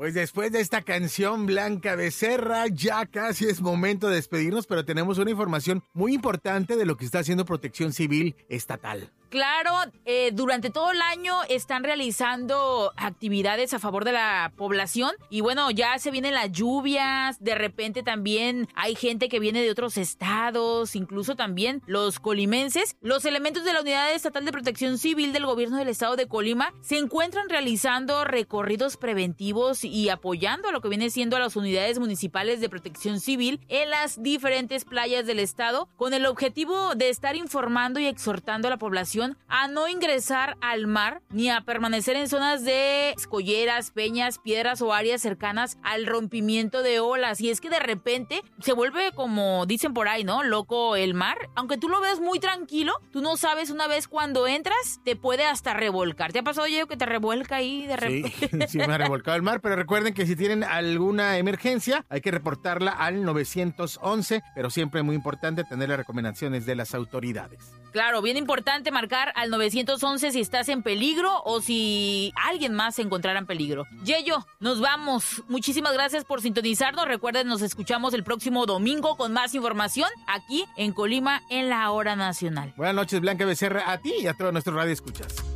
Pues después de esta canción, Blanca Becerra, ya casi es momento de despedirnos, pero tenemos una información muy importante de lo que está haciendo Protección Civil Estatal. Claro, durante todo el año están realizando actividades a favor de la población y bueno, ya se vienen las lluvias, de repente también hay gente que viene de otros estados, incluso también los colimenses. Los elementos de la Unidad Estatal de Protección Civil del Gobierno del Estado de Colima se encuentran realizando recorridos preventivos y apoyando a lo que viene siendo a las unidades municipales de protección civil en las diferentes playas del estado con el objetivo de estar informando y exhortando a la población a no ingresar al mar ni a permanecer en zonas de escolleras, peñas, piedras o áreas cercanas al rompimiento de olas. Y es que de repente se vuelve, como dicen por ahí, ¿no? Loco el mar. Aunque tú lo ves muy tranquilo, tú no sabes, una vez cuando entras, te puede hasta revolcar. ¿Te ha pasado, Diego, que te revuelca ahí de repente? Sí, me ha revolcado el mar, pero recuerden que si tienen alguna emergencia, hay que reportarla al 911, pero siempre es muy importante tener las recomendaciones de las autoridades. Claro, bien importante marcar al 911 si estás en peligro o si alguien más se encontrara en peligro. Yeyo, nos vamos. Muchísimas gracias por sintonizarnos. Recuerden, nos escuchamos el próximo domingo con más información aquí en Colima en la Hora Nacional. Buenas noches, Blanca Becerra, a ti y a todos nuestros radioescuchas.